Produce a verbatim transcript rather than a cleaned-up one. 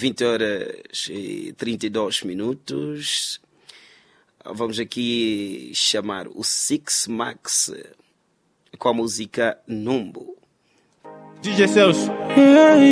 vinte horas e trinta e dois minutos. Vamos aqui chamar o Six Max com a música Numbo. D J Celso.